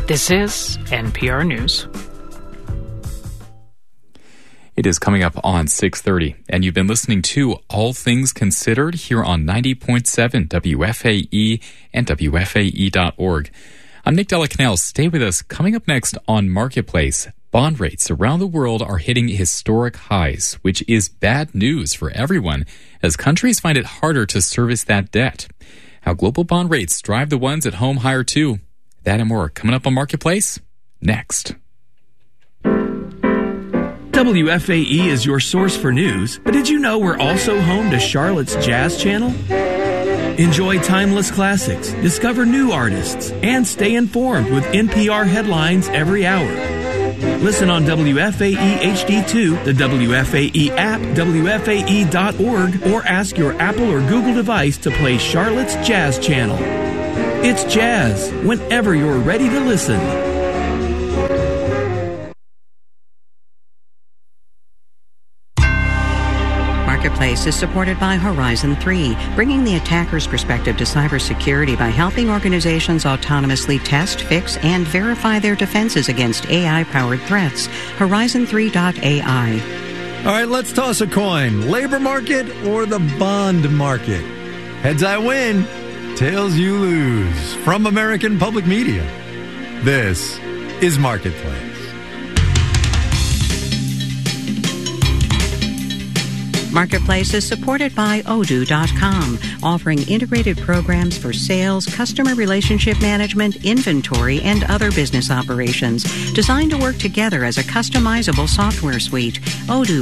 This is NPR News. It is coming up on 6:30, and you've been listening to All Things Considered here on 90.7 WFAE and WFAE.org. I'm Nick Della Canal. Stay with us. Coming up next on Marketplace, bond rates around the world are hitting historic highs, which is bad news for everyone as countries find it harder to service that debt. How global bond rates drive the ones at home higher too. That and more coming up on Marketplace next. WFAE is your source for news, but did you know we're also home to Charlotte's Jazz Channel? Enjoy timeless classics, discover new artists, and stay informed with NPR headlines every hour. Listen on WFAE HD2, the WFAE app, WFAE.org, or ask your Apple or Google device to play Charlotte's Jazz Channel. It's jazz whenever you're ready to listen. Marketplace is supported by Horizon 3, bringing the attacker's perspective to cybersecurity by helping organizations autonomously test, fix, and verify their defenses against AI-powered threats. Horizon3.ai. All right, let's toss a coin. Labor market or the bond market? Heads I win, tails you lose. From American Public Media, this is Marketplace. Marketplace is supported by Odoo.com, offering integrated programs for sales, customer relationship management, inventory, and other business operations, designed to work together as a customizable software suite. Odoo